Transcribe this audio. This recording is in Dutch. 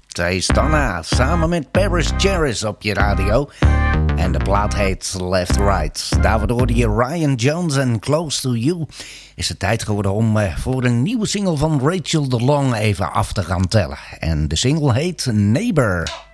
Zij is Donna, samen met Paris Jarvis op je radio. En de plaat heet Left Right. Daarvoor hoorde je Ryan Jones en Close to You. Is het tijd geworden om voor een nieuwe single van Rachel DeLong even af te gaan tellen. En de single heet Neighbor.